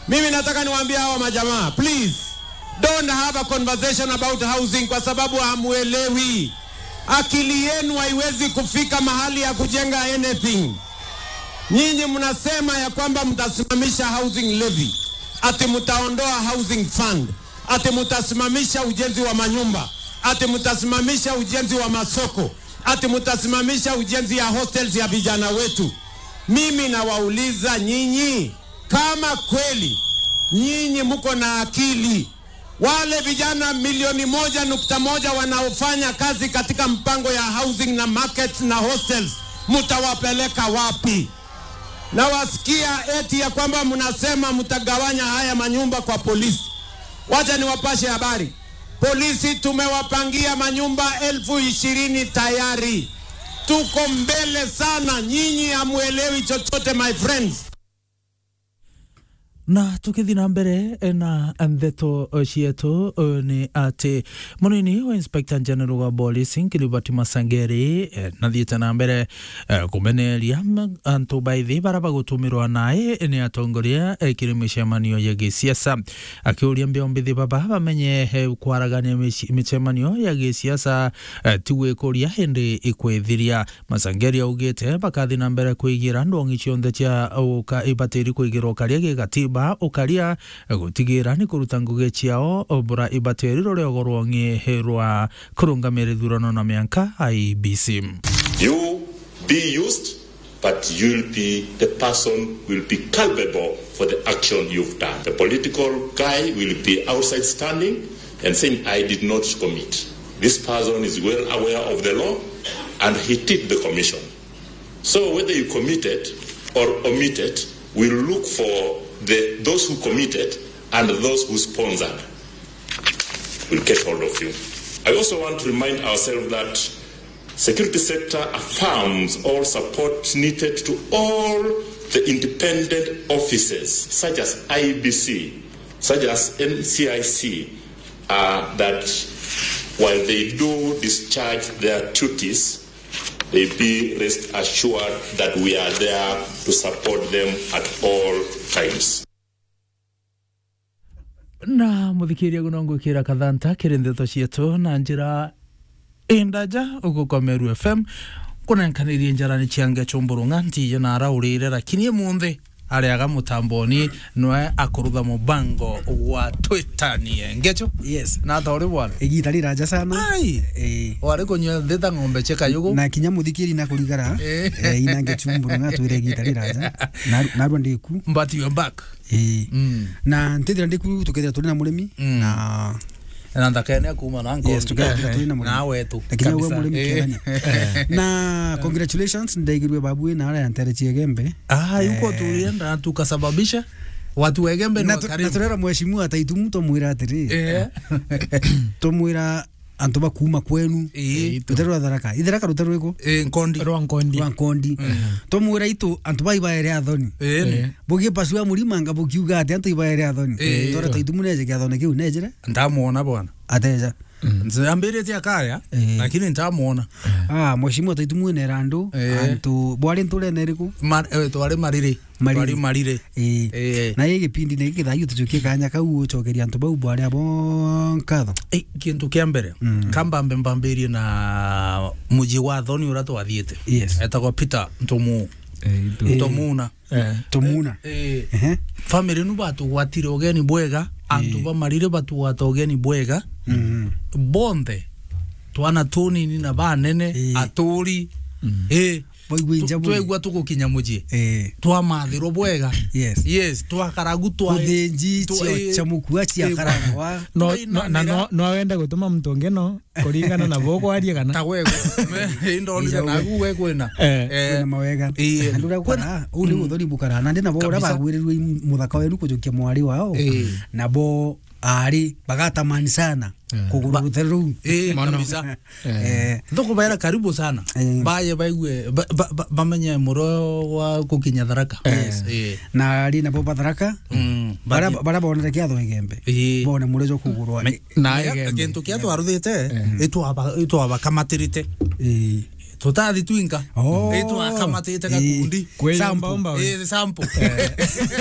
Mimi nataka niwaambie hawa majamaa, please don't have a conversation about housing kwa sababu hamuelewi. Akili yenu haiwezi kufika mahali ya kujenga anything. Nyinyi mnasema ya kwamba mtasimamisha housing levy, ati mtaondoa housing fund, ati mtasimamisha ujenzi wa manyumba, ati mtasimamisha ujenzi wa masoko, ati mtasimamisha ujenzi ya hostels ya vijana wetu. Mimi nawauliza nyinyi, kama kweli nyinyi mko na akili, wale vijana 1.1 wanaofanya kazi katika mpango ya housing na markets na hostels, mtawapeleka wapi? Na wasikia eti ya kwamba mnasema mtagawanya haya manyumba kwa polisi. Wacha niwapashe habari. Polisi tumewapangia manyumba 20,000 tayari. Tuko mbele sana, nyinyi hamuelewi chochote my friends. Na tukithi na mbere na ndeto cietu ni ati munini wa Inspector General wa Police Gilbert Masangeri na thiete na mbere kumeneria antu baithi baraba gutumirwa nae ni atongoria kirimishemanio ya gisiasa akiuria mbiombithi baba bamenye kwaragania michemanio ya gisiasa tiwe kuria hindi ikwithiria. Masangeri augite bakathi na mbere kuigira ndongi cionthe cia ibatiri kuigirwo karia gigatiba ukaria gutigira ni kuruta nguge ciao obura ibateri rorego rwongi herwa kurungamira thurano na mianka IBC. You be used, but the person will be culpable for the action you've done. The political guy will be outside standing and saying, I did not commit. This person is well aware of the law and he did the commission. So whether you committed or omitted, we'll look for those who committed and those who sponsored. We'll get hold of you. I also want to remind ourselves that security sector affirms all support needed to all the independent offices, such as IBC, such as NCIC, that while they do discharge their duties, they be rest assured that we are there to support them at all times. Na muthikiria gunongo kira kathanta kirindeto cietu na njira indaja ugukomeru FM kuna nkanirie njarani ciange chomburunga ntiye na araurire lakini munthe ariaga mutamboni noe akurutha mubango wa Twitter nie ngecho yes na thori bwana igitari raja sana wari kunywa theta ngombe cheka yugo na kinya muthikiri na kurigara inange chumburunga twire igitari raja na rwandiku but you are back na ntithira ndiku tukethira tuli na murimi na ndakene kuma na yes tukethira tuli na murimi na wetu lakini wewe murimi kethani na congratulations ndaigirwe babu na ara yantere chiegembe yuko tulienda tukasababisha watu wegembe na karibu na turera mheshimiwa ataitumu tomwira atiri tomwira antoba kuma kwenu tuterwa tharaka itharaka ruterweko nkondi tomwira itu antoba ibaere athoni bogie pasua murima ngabo kiuga ati anto ibaere athoni tora taitumu neje kiathone kiu nejere ndamuona bwana ateja nzambirete akaya lakini ntamuona mheshimiwa taitumu ne rando antu bwari ntule neriku twari marire na yeye kipindi ne kithayu tuchukie kanya kau chokeria antu bau bwari abonkatho kintu kia mbere kambambe mbambirie na muji wa thoni ura twathiete etagwo Peter Ntomuna family nu batu gwatire ogeni bwega antu bamarire batu gwata ogeni bwega bonde twana tuni ni na banene aturi twegwa tugukinya muji twamathiro bwega yes twakaragu twathenji cha mukua cia karangwa no wenda gutuma mtonge no kuringana na boko aria kana tawego indonire na guwe kwena mawega ndura kwara uli uthori bukara na ndina bora bagwirirwe muthaka weru kujukia mwari wao na bo ari bagatamani sana kugura ruteru kabisa thoko baira karibu sana baye baigwe bamenye muro wa kukinya Tharaka na ari na boba Tharaka bara bona kiatho igembe bona murejo kugurwa na kintu kiatho aruthite itu abakamatirite tutathi twinka itu akamatite gakundi sampo